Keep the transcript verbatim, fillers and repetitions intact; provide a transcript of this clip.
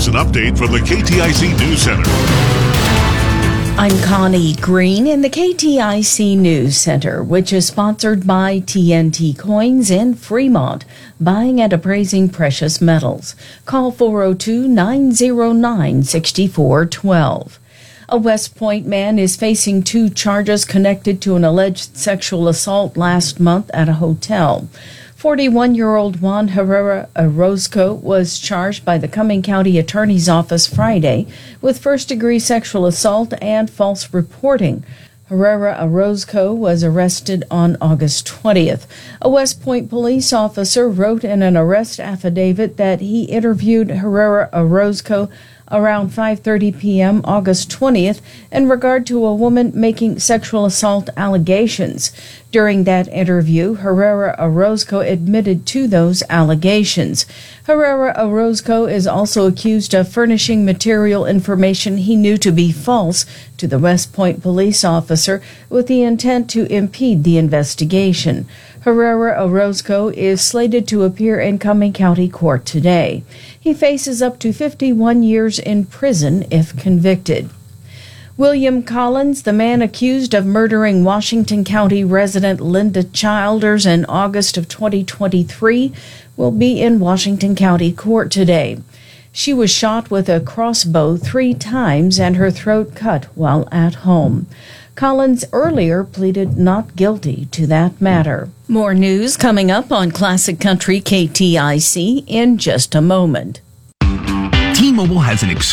Here's an update from the K T I C News Center. I'm Connie Green in the K T I C News Center, which is sponsored by T N T Coins in Fremont, buying and appraising precious metals. Call four oh two, nine oh nine, six four one two. A West Point man is facing two charges connected to an alleged sexual assault last month at a hotel. forty-one-year-old Juan Herrera Orozco was charged by the Cumming County Attorney's Office Friday with first-degree sexual assault and false reporting. Herrera Orozco was arrested on August twentieth. A West Point police officer wrote in an arrest affidavit that he interviewed Herrera Orozco around five thirty p.m. August twentieth in regard to a woman making sexual assault allegations. During that interview, Herrera Orozco admitted to those allegations. Herrera Orozco is also accused of furnishing material information he knew to be false to the West Point police officer with the intent to impede the investigation. Herrera Orozco is slated to appear in Cumming County Court today. He faces up to fifty-one years in prison if convicted. William Collins, the man accused of murdering Washington County resident Linda Childers in August of twenty twenty-three, will be in Washington County Court today. She was shot with a crossbow three times and her throat cut while at home. Collins earlier pleaded not guilty to that matter. More news coming up on Classic Country K T I C in just a moment. T-Mobile has an